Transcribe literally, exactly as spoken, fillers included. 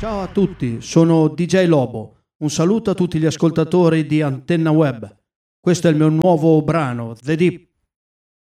Ciao a tutti, sono D J Lobo. Un saluto a tutti gli ascoltatori di Antenna Web. Questo è il mio nuovo brano, The Deep.